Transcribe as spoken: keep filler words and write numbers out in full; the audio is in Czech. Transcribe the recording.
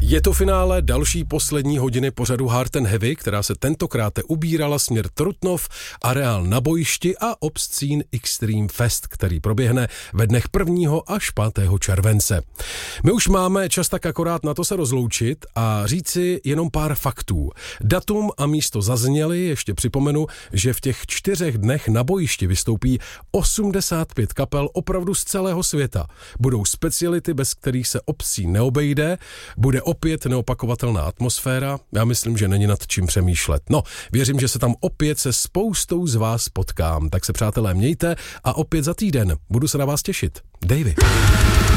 Je to finále další poslední hodiny pořadu Hard and Heavy, která se tentokrát ubírala směr Trutnov, areál na bojišti a Obscene Extreme Fest, který proběhne ve dnech prvního až pátého července. My už máme čas tak akorát na to se rozloučit a říci jenom pár faktů. Datum a místo zazněly, ještě připomenu, že v těch čtyřech dnech na bojišti vystoupí osmdesát pět kapel opravdu z celého světa. Budou speciality, bez kterých se Obscene neobejde, bude opět neopakovatelná atmosféra, já myslím, že není nad čím přemýšlet. No, věřím, že se tam opět se spoustou z vás potkám, tak se přátelé mějte a opět za týden budu se na vás těšit. Davey.